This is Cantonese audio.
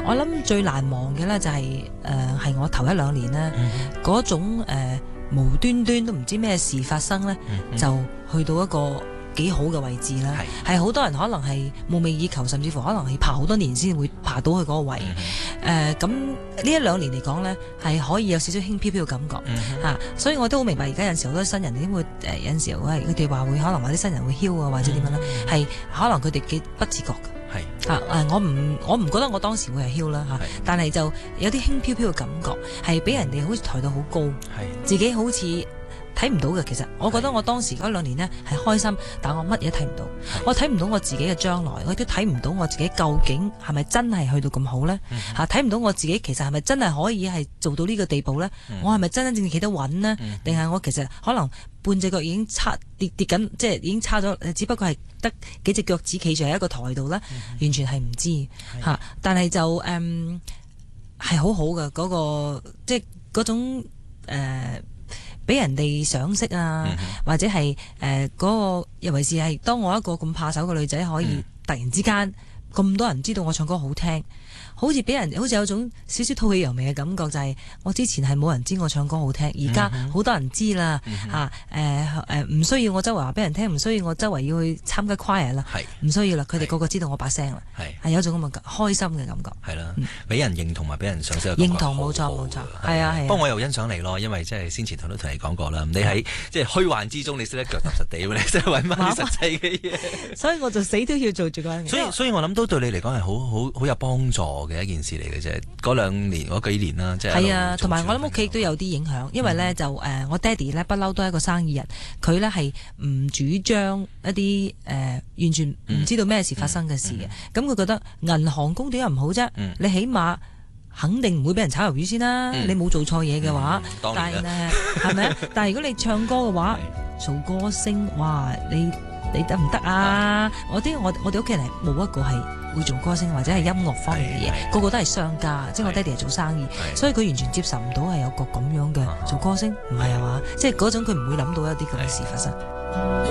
我諗最難忘嘅咧就係係我頭1-2年咧嗰種無端端都唔知咩事發生咧，就去到一個幾好嘅位置啦。係好多人可能係夢寐以求，甚至乎可能係爬好多年先會爬到去嗰個位。咁呢1-2年嚟講咧，係可以有少少輕飄飄嘅感覺所以我都好明白而家有陣時好多新人點會有陣時佢哋話會可能話啲新人會囂啊，或者點樣咧，係可能佢哋幾不自覺嘅。我唔覺得我當時會係囂啦但係就有啲輕飄飄嘅感覺，係俾人哋好似抬到好高，自己好似睇唔到嘅。其實我覺得我當時嗰2年呢係開心，但我乜嘢睇唔到，我睇唔到我自己嘅將來，我亦都睇唔到我自己究竟係咪真係去到咁好呢？睇唔到我自己其實係咪真係可以係做到呢個地步呢？我係咪真真正正企得穩呢？定係我其實可能半隻腳已經跌緊，即係已經差咗，只不過係得幾隻腳趾企住喺一個台度呢，完全係唔知但係就係好好嘅嗰個，即係嗰種俾人哋賞識啊，或者係嗰個，尤其是係當我一個咁怕醜嘅女仔，可以突然之間咁多人知道我唱歌好聽，好似俾人好似有種少少吐氣揚眉嘅感覺，就係我之前係冇人知我唱歌好聽，而家好多人知啦唔需要我周圍話俾人聽，唔需要我周圍要去參加 choir 啦，唔需要啦，佢哋個個知道我把聲啦，係有一種咁嘅開心嘅感覺。係啦，俾人認同埋俾人賞識，認同冇錯冇錯，係啊係。不過我又欣賞你咯，因為即係先前都同你講過啦，你喺即係虛幻之中，你識得腳踏實地，你識得揾翻啲實際嘅嘢，所以我就死都要做住嗰樣。所以我諗都對你嚟講係好有幫助嘅一件事嚟嘅啫。嗰幾年啦，即係係啊，同埋我諗屋企都有啲影響，因為咧就我爹哋咧不嬲都係一個生意人，佢咧係唔主張一啲完全唔知道咩事發生嘅事嘅。咁佢覺得銀行工點解唔好啫？你起碼肯定唔會俾人炒魷魚先啦。你冇做錯嘢嘅話，但係係咪啊？但係如果你唱歌嘅話，做歌星，哇！你得唔得啊？我哋屋企人冇一個係會做歌星或者係音樂方面嘅嘢，個個都係商家，即係我爹哋係做生意，所以佢完全接受唔到係有個咁樣嘅做歌星，唔係啊嘛？即係嗰種佢唔會諗到一啲咁嘅事發生。